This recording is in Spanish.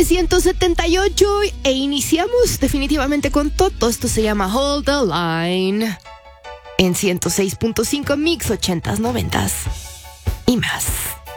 1978 e iniciamos definitivamente con todo. Esto se llama Hold the Line en 106.5 Mix 80s, 90s y más.